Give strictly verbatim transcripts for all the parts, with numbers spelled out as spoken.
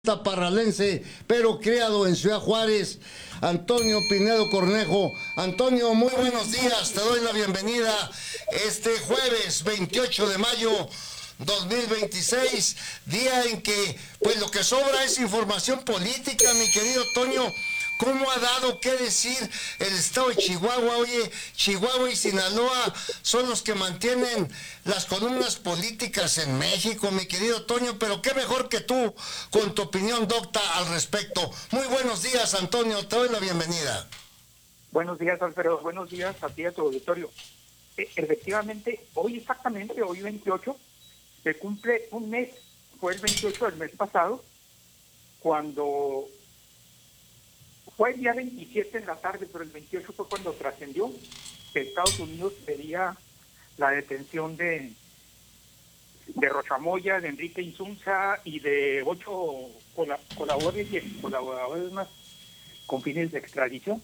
Parralense, pero criado en Ciudad Juárez, Antonio Pinedo Cornejo. Antonio, muy buenos días, te doy la bienvenida este jueves veintiocho de mayo dos mil veintiséis, día en que pues lo que sobra es información política, mi querido Toño. ¿Cómo ha dado qué decir el estado de Chihuahua? Oye, Chihuahua y Sinaloa son los que mantienen las columnas políticas en México, mi querido Toño, pero qué mejor que tú con tu opinión docta al respecto. Muy buenos días, Antonio, te doy la bienvenida. Buenos días, Alfredo, buenos días a ti y a tu auditorio. E efectivamente, hoy exactamente, hoy veintiocho, se cumple un mes, fue el veintiocho del mes pasado, cuando fue el día veintisiete en la tarde, pero el veintiocho fue cuando trascendió que Estados Unidos pedía la detención de, de Rocha Moya, de Enrique Insunza y de ocho colaboradores y colaboradores más con fines de extradición.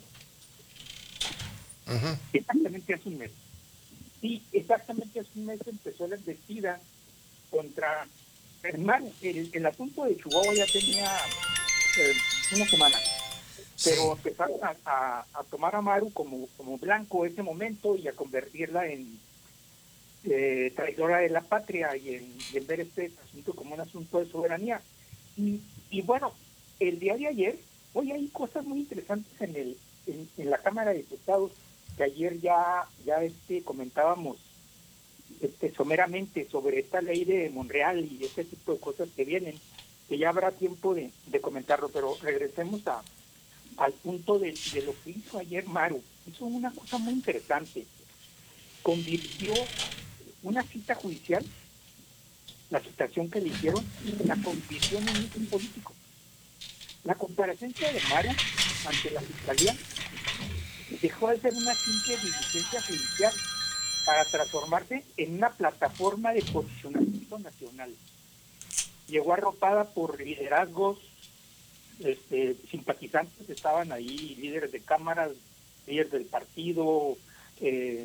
Uh-huh. Exactamente hace un mes. Y exactamente hace un mes empezó la embestida contra Hermano. El, el asunto de Chihuahua ya tenía eh, una semana. Pero sí. Empezaron a, a, a tomar a Maru como, como blanco ese momento y a convertirla en eh, traidora de la patria y en, y en ver este asunto como un asunto de soberanía. Y, y bueno, el día de ayer, hoy hay cosas muy interesantes en el en, en la Cámara de Diputados que ayer ya ya este comentábamos este someramente sobre esta ley de Monreal y este tipo de cosas que vienen, que ya habrá tiempo de, de comentarlo, pero regresemos a al punto de, de lo que hizo ayer Maru. Hizo una cosa muy interesante. Convirtió una cita judicial, la citación que le hicieron, la convirtió en un mitin político. La comparecencia de Maru ante la Fiscalía dejó de ser una simple diligencia judicial para transformarse en una plataforma de posicionamiento nacional. Llegó arropada por liderazgos Este, simpatizantes, estaban ahí líderes de cámaras, líderes del partido, eh,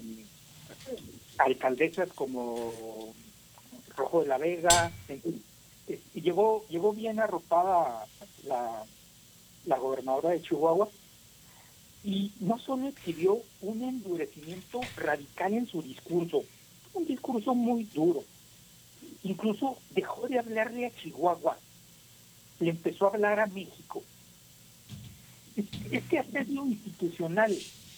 alcaldesas como Rojo de la Vega, en fin, eh, llegó, llegó bien arropada la, la gobernadora de Chihuahua y no solo exhibió un endurecimiento radical en su discurso, un discurso muy duro, incluso dejó de hablarle a Chihuahua, le empezó a hablar a México. Este asedio institucional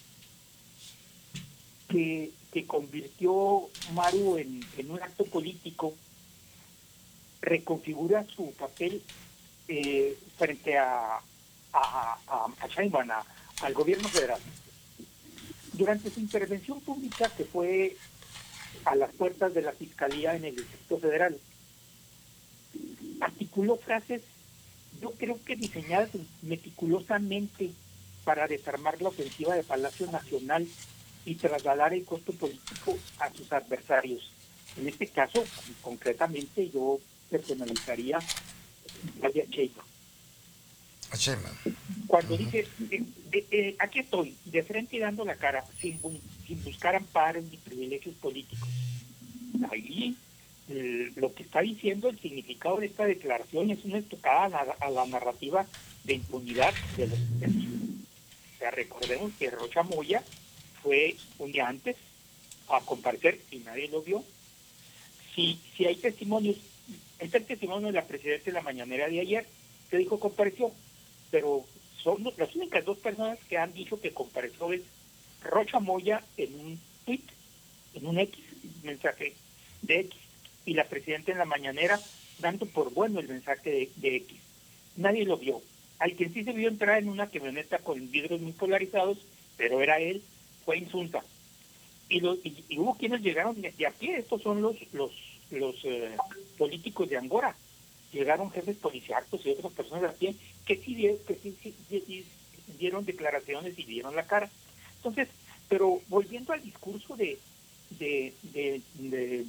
que, que convirtió Maru en, en un acto político reconfigura su papel eh, frente a, a, a, a Sheinbaum, a, al gobierno federal. Durante su intervención pública, que fue a las puertas de la Fiscalía en el Distrito Federal, articuló frases, yo creo que diseñadas meticulosamente para desarmar la ofensiva de Palacio Nacional y trasladar el costo político a sus adversarios. En este caso, concretamente, yo personalizaría a Sheinbaum. Cuando uh-huh. dice, eh, eh, eh, aquí estoy, de frente y dando la cara, sin, sin buscar amparo ni privilegios políticos. Ahí Eh, lo que está diciendo el significado de esta declaración es una estocada a la, a la narrativa de impunidad de los detenidos. O sea, recordemos que Rocha Moya fue un día antes a comparecer y nadie lo vio. Si, si hay testimonios, está el testimonio de la presidenta en la mañanera de ayer, que dijo compareció, pero son las únicas dos personas que han dicho que compareció es Rocha Moya en un tweet, en un X, mensaje de X, y la presidenta en la mañanera dando por bueno el mensaje de, de X. Nadie lo vio. Al que sí se vio entrar en una camioneta con vidrios muy polarizados, pero era él, fue Insunza. Y, lo, y, y hubo quienes llegaron de, de aquí, estos son los los los eh, políticos de Angora. Llegaron jefes policíacos y otras personas de aquí que sí, que sí, sí, sí dieron declaraciones y dieron la cara. Entonces, pero volviendo al discurso de de, de, de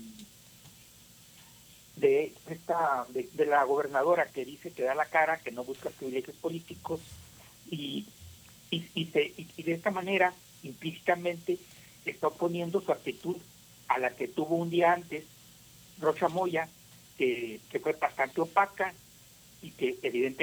de esta de, de la gobernadora que dice que da la cara, que no busca privilegios políticos y y, y, se, y, y de esta manera implícitamente está oponiendo su actitud a la que tuvo un día antes Rocha Moya, que, que fue bastante opaca y que evidentemente